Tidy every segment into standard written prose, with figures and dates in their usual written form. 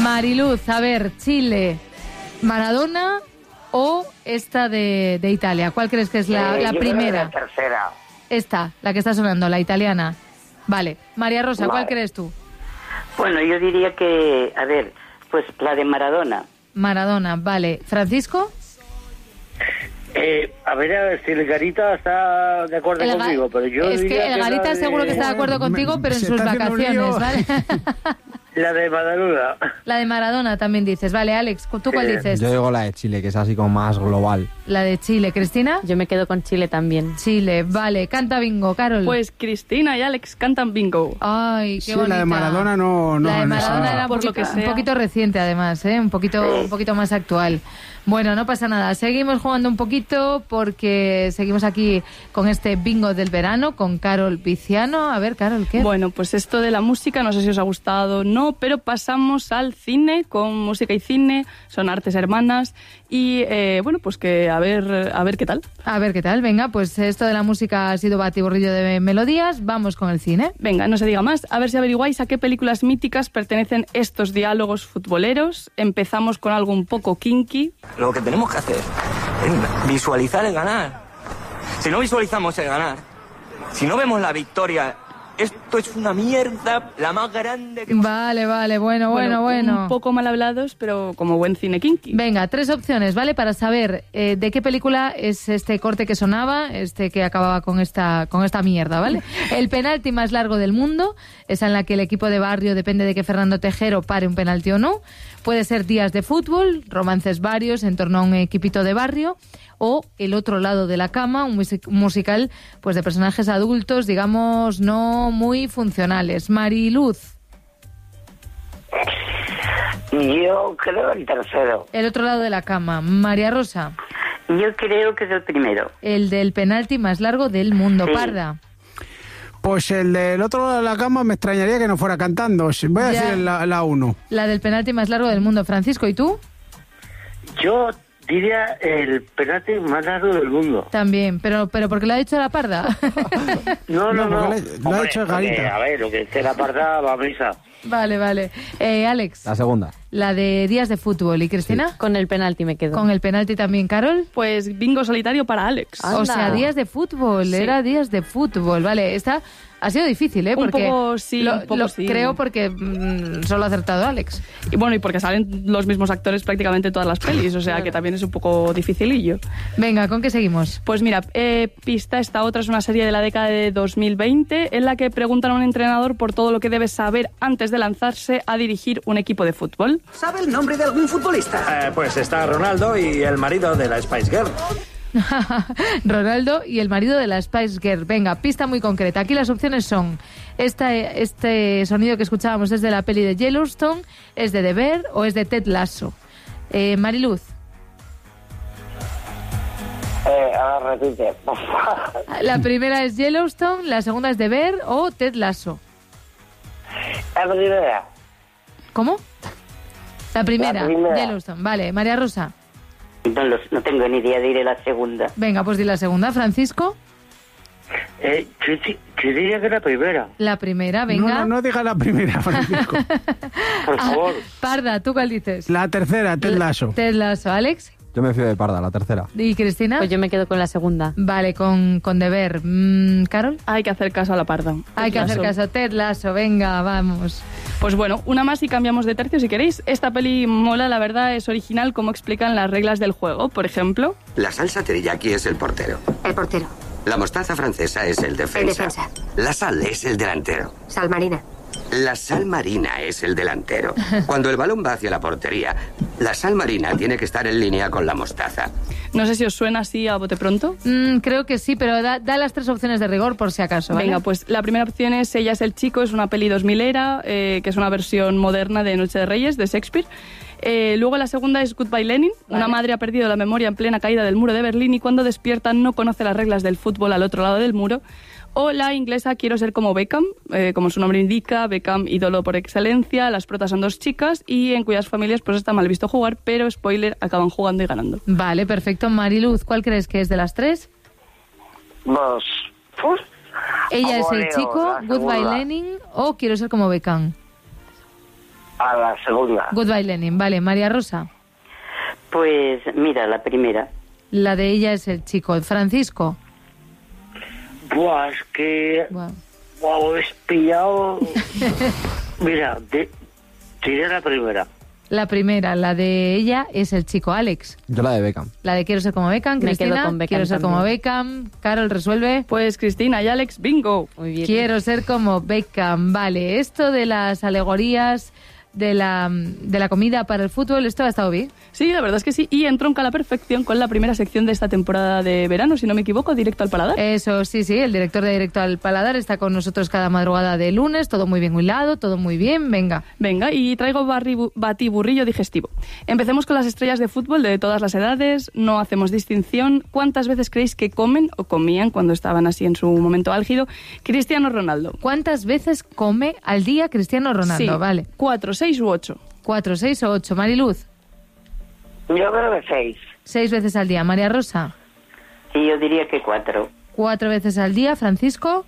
Mariluz, a ver, Chile, Maradona o esta de Italia. ¿Cuál crees que es la primera? La tercera. Esta, la que está sonando, la italiana. Vale. María Rosa, ¿cuál crees tú? Bueno, yo diría que, a ver, pues la de Maradona. Maradona, vale. ¿Francisco? A ver si el Garita está de acuerdo conmigo, pero yo es diría que el Garita seguro que está de acuerdo contigo, pero en sus vacaciones, ¿vale? La de Maradona. La de Maradona también dices. Vale, Alex, ¿tú cuál dices? Yo digo la de Chile, que es así como más global. La de Chile. ¿Cristina? Yo me quedo con Chile también. Chile, vale. Canta bingo, Carol. Pues Cristina y Alex cantan bingo. Ay, qué bonita. La de Maradona no. La de Maradona era por lo que sea. un poquito reciente, además, un poquito más actual. Bueno, no pasa nada. Seguimos jugando un poquito porque seguimos aquí con este bingo del verano con Carol Viciano. A ver, Carol, ¿qué? Bueno, pues esto de la música, no sé si os ha gustado o no, pero pasamos al cine con música y cine. Son artes hermanas y, bueno, pues que a ver qué tal. A ver qué tal. Venga, pues esto de la música ha sido batiburrillo de melodías. Vamos con el cine. Venga, no se diga más. A ver si averiguáis a qué películas míticas pertenecen estos diálogos futboleros. Empezamos con algo un poco kinky. Lo que tenemos que hacer es visualizar el ganar. Si no visualizamos el ganar, si no vemos la victoria, esto es una mierda la más grande que... Vale, bueno. Un poco mal hablados, pero como buen cine kinky. Venga, 3 opciones, ¿vale? Para saber de qué película es este corte que sonaba, que acababa con esta mierda, ¿vale? El penalti más largo del mundo, esa en la que el equipo de barrio depende de que Fernando Tejero pare un penalti o no. Puede ser días de fútbol, romances varios en torno a un equipito de barrio, o El otro lado de la cama, un musical pues de personajes adultos, digamos, no muy funcionales. Mariluz. Yo creo el tercero. El otro lado de la cama. María Rosa. Yo creo que es el primero. El del penalti más largo del mundo. Sí. Parda. Pues el del otro lado de la cama me extrañaría que no fuera cantando. Voy a decir la 1. La del penalti más largo del mundo. Francisco, ¿y tú? Yo diría el penalti más largo del mundo. También, pero porque lo ha dicho la Parda. No. Lo ha dicho el Garita. A ver, lo que esté la Parda va a misa. Vale. Alex. La segunda. La de días de fútbol. ¿Y Cristina? Sí. Con el penalti me quedo. Con el penalti también, Carol. Pues bingo solitario para Alex. O sea, días de fútbol. Sí. Era días de fútbol. Vale, esta ha sido difícil, ¿eh? Porque un poco sí. Creo porque solo ha acertado Alex. Y bueno, y porque salen los mismos actores prácticamente todas las pelis, o sea que también es un poco dificilillo. Venga, ¿con qué seguimos? Pues mira, Pista, esta otra es una serie de la década de 2020 en la que preguntan a un entrenador por todo lo que debe saber antes de lanzarse a dirigir un equipo de fútbol. ¿Sabe el nombre de algún futbolista? Pues está Ronaldo y el marido de la Spice Girl. Ronaldo y el marido de la Spice Girl. Venga, pista muy concreta. Aquí las opciones son: este sonido que escuchábamos es de la peli de Yellowstone, es de The Bear o es de Ted Lasso. Mariluz. Ahora repite. La primera es Yellowstone, la segunda es The Bear o Ted Lasso. La primera. ¿Cómo? La primera. La primera. Yellowstone. Vale, María Rosa. No tengo ni idea, diré la segunda. Venga, pues di la segunda. Francisco. Yo diría que la primera. La primera, venga. No diga la primera, Francisco. Por favor. Parda, ¿tú cuál dices? La tercera, Ted Lasso. Ted Lasso, Alex. Yo me fío de Parda, la tercera. ¿Y Cristina? Pues yo me quedo con la segunda. Vale, con Deber. ¿Carol? Hay que hacer caso a la Parda. Hay que hacer caso. Ted Lasso, venga, vamos. Pues bueno, una más y cambiamos de tercio si queréis. Esta peli mola, la verdad, es original como explican las reglas del juego. Por ejemplo... La salsa teriyaki es el portero. El portero. La mostaza francesa es el defensa. El defensa. La sal es el delantero. Sal marina. La sal marina es el delantero. Cuando el balón va hacia la portería, la sal marina tiene que estar en línea con la mostaza. No sé si os suena así a bote pronto. Creo que sí, pero da las 3 opciones de rigor por si acaso, ¿vale? Venga, pues la primera opción es Ella es el chico, es una peli 2000era, que es una versión moderna de Noche de Reyes, de Shakespeare. Luego la segunda es Goodbye Lenin. Vale. Una madre ha perdido la memoria en plena caída del muro de Berlín y cuando despierta no conoce las reglas del fútbol al otro lado del muro. O la inglesa Quiero ser como Beckham, como su nombre indica, Beckham ídolo por excelencia, las protas son 2 chicas y en cuyas familias pues está mal visto jugar, pero spoiler, acaban jugando y ganando. Vale, perfecto. Mariluz, ¿cuál crees que es de las 3? Vos. Ella es el chico, Goodbye Lenin o Quiero ser como Beckham. A la segunda. Goodbye Lenin, vale. María Rosa. Pues mira, la primera. La de ella es el chico. Francisco. Buah, es que... Wow, es pillado... Mira, diré la primera. La primera, la de ella es el chico. Alex. Yo la de Beckham. La de quiero ser como Beckham. Me Cristina. quedo con Beckham Quiero ser también. como Beckham. Carol, resuelve. Pues Cristina y Alex, bingo. Muy bien. Quiero ser como Beckham. Vale, esto de las alegorías de la comida para el fútbol, ¿esto ha estado bien? Sí, la verdad es que sí. Y entronca a la perfección con la primera sección de esta temporada de verano, si no me equivoco, Directo al Paladar. Eso, sí, el director de Directo al Paladar está con nosotros cada madrugada de lunes, todo muy bien hilado, todo muy bien, venga. Venga, y traigo batiburrillo digestivo. Empecemos con las estrellas de fútbol de todas las edades, no hacemos distinción. ¿Cuántas veces creéis que comen o comían cuando estaban así en su momento álgido Cristiano Ronaldo? ¿Cuántas veces come al día Cristiano Ronaldo? Sí, Vale. 4, 6 u 8. 4, 6 o 8. Mariluz. Yo creo que 6. 6 veces al día. María Rosa. Sí, yo diría que 4. 4 veces al día. Francisco.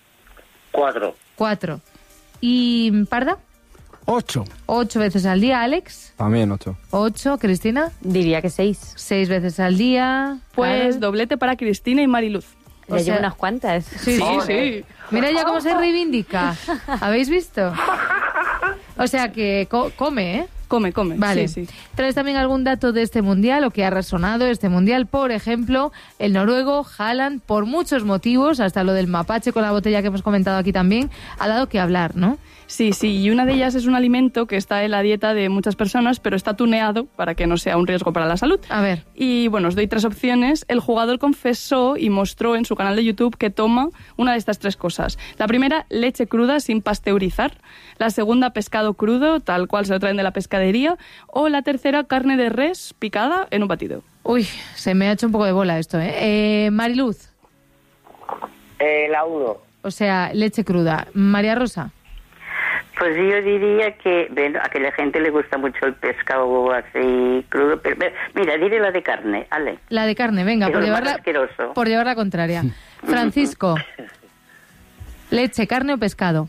4. 4. ¿Y Parda? 8. 8 veces al día. Alex. También 8. 8. Cristina. Diría que 6. 6 veces al día. Pues Carol. doblete para Cristina y Mariluz. Ya llevo unas cuantas. Sí, sí. Mira ya cómo se reivindica. ¿Habéis visto? O sea que come, ¿eh? Come. Vale. Sí. ¿Traes también algún dato de este mundial o que ha resonado este mundial? Por ejemplo, el noruego Haaland, por muchos motivos, hasta lo del mapache con la botella que hemos comentado aquí también, ha dado que hablar, ¿no? Sí, y una de ellas es un alimento que está en la dieta de muchas personas, pero está tuneado para que no sea un riesgo para la salud. A ver. Y bueno, os doy 3 opciones. El jugador confesó y mostró en su canal de YouTube que toma una de estas 3 cosas. La primera, leche cruda sin pasteurizar. La segunda, pescado crudo, tal cual se lo traen de la pescadería. O la tercera, carne de res picada en un batido. Uy, se me ha hecho un poco de bola esto, ¿eh? Mariluz. La 1. O sea, leche cruda. María Rosa. Pues yo diría que, bueno, a aquella gente le gusta mucho el pescado así crudo, pero mira, diré la de carne, Ale. La de carne, venga, Pero por lo más llevar asqueroso. la contraria. Francisco. Leche, carne o pescado.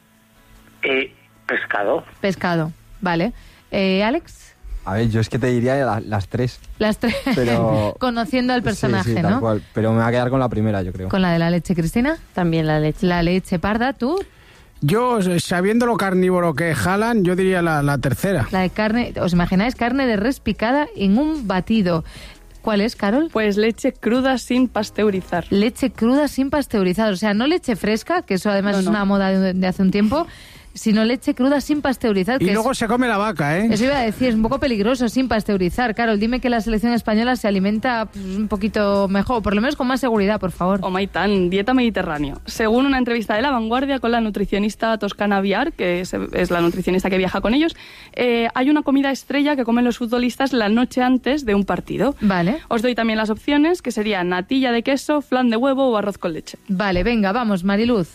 Pescado. Pescado, vale. Alex. A ver, yo es que te diría las 3. Las 3. Pero... Conociendo al personaje, sí, tal ¿no? cual. Pero me va a quedar con la primera, yo creo. Con la de la leche, Cristina. También la leche. La leche, Parda, ¿tú? Yo, sabiendo lo carnívoro que es Haaland, yo diría la tercera. La de carne, ¿os imagináis? Carne de res picada en un batido. ¿Cuál es, Carol? Pues leche cruda sin pasteurizar. Leche cruda sin pasteurizar, o sea, no leche fresca, que eso además es una moda de hace un tiempo, sino leche cruda sin pasteurizar. Y que luego se come la vaca, ¿eh? Eso iba a decir, es un poco peligroso sin pasteurizar. Carol, dime que la selección española se alimenta pues, un poquito mejor, por lo menos con más seguridad, por favor. O Maitán, dieta mediterránea. Según una entrevista de La Vanguardia con la nutricionista Toscana Viar, que es la nutricionista que viaja con ellos, hay una comida estrella que comen los futbolistas la noche antes de un partido. Vale. Os doy también las opciones, que serían natilla de queso, flan de huevo o arroz con leche. Vale, venga, vamos, Mariluz.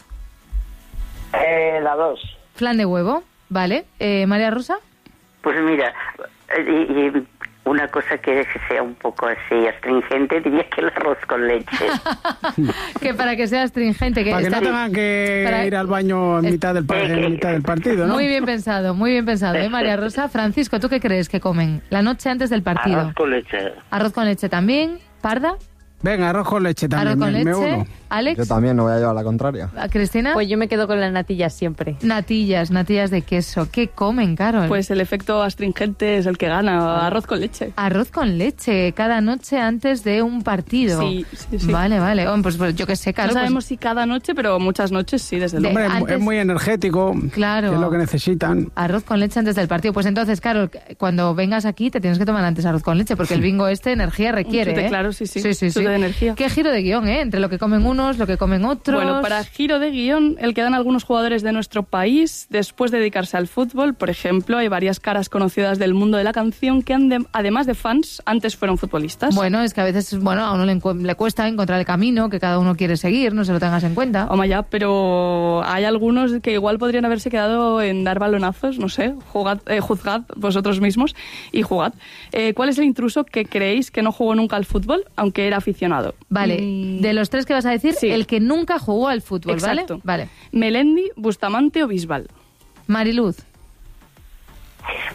La 2. Flan de huevo, vale. María Rosa. Pues mira, y una cosa que sea un poco así astringente, diría que el arroz con leche. Que para que sea astringente. Que para que no tengan que ir al baño en mitad del partido, ¿no? Muy bien pensado, María Rosa. Francisco, ¿tú qué crees que comen la noche antes del partido? Arroz con leche. Arroz con leche también. ¿Parda? Venga, arroz con leche también. Arroz con me leche. uno. Alex. Yo también, no voy a llevar la contraria. ¿Cristina? Pues yo me quedo con las natillas siempre. Natillas de queso. ¿Qué comen, Carol? Pues el efecto astringente es el que gana. Arroz con leche. Arroz con leche, cada noche antes de un partido. Sí. Vale. Oh, pues yo qué sé, Carol. No sabemos si cada noche, pero muchas noches sí, desde luego. Hombre, es muy energético. Claro. Que es lo que necesitan. Arroz con leche antes del partido. Pues entonces, Carol, cuando vengas aquí te tienes que tomar antes arroz con leche, porque el bingo energía requiere, ¿eh? Claro, sí. Sí. De energía. Qué giro de guión, ¿eh? Entre lo que comen unos, lo que comen otros. Bueno, para giro de guión, el que dan algunos jugadores de nuestro país después de dedicarse al fútbol. Por ejemplo, hay varias caras conocidas del mundo de la canción que además de fans, antes fueron futbolistas. Bueno, es que a veces, a uno le cuesta encontrar el camino que cada uno quiere seguir, no se lo tengas en cuenta. Pero hay algunos que igual podrían haberse quedado en dar balonazos, no sé, juzgad vosotros mismos y jugad. ¿Cuál es el intruso que creéis que no jugó nunca al fútbol, aunque era aficionado? Vale, de los 3 que vas a decir, sí. El que nunca jugó al fútbol, Exacto. ¿vale? Melendi, Bustamante o Bisbal. Mariluz.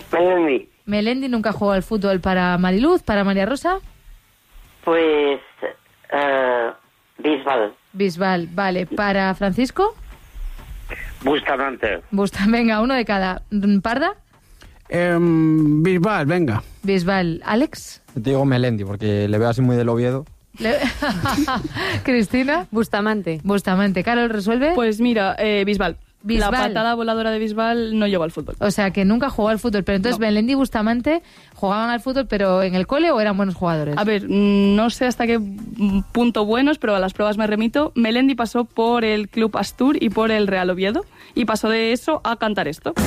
Melendi. Melendi nunca jugó al fútbol. Para Mariluz, para María Rosa. Pues... Bisbal. Bisbal, vale. Para Francisco. Bustamante. Venga, uno de cada. ¿Parda? Bisbal, venga. Bisbal. ¿Alex? Yo te digo Melendi, porque le veo así muy del Oviedo. ¿Cristina? Bustamante. ¿Carol resuelve? Pues mira, Bisbal. Bisbal. La patada voladora de Bisbal no llegó al fútbol. O sea, que nunca jugó al fútbol. Pero entonces, No. Melendi y Bustamante jugaban al fútbol, pero ¿en el cole o eran buenos jugadores? A ver, no sé hasta qué punto buenos, pero a las pruebas me remito. Melendi pasó por el Club Astur y por el Real Oviedo y pasó de eso a cantar esto.